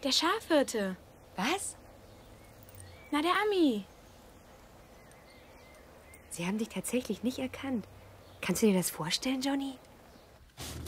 Der Schafhirte. Was? Na, der Ami. Sie haben dich tatsächlich nicht erkannt. Kannst du dir das vorstellen, Johnny?